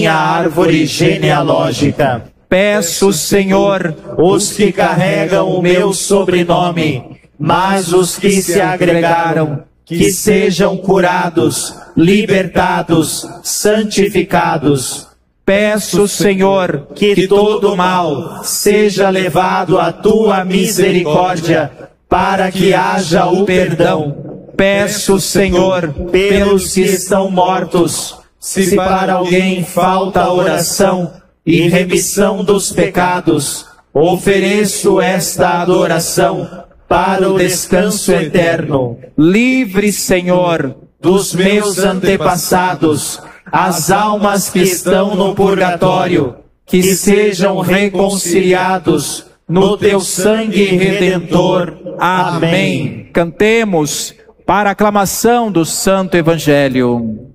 minha árvore genealógica. Peço, Senhor, Os que carregam o meu sobrenome, mas os que se agregaram, que sejam curados, libertados, santificados. peço, Senhor, Que todo mal seja levado à tua misericórdia, para que haja o perdão. peço, Senhor, Pelos que estão mortos, se para alguém falta oração e remissão dos pecados, ofereço esta adoração para o descanso eterno. livre, Senhor, Dos meus antepassados, as almas que estão no purgatório, que sejam reconciliados no teu sangue redentor. Amém. Cantemos para a aclamação do Santo Evangelho.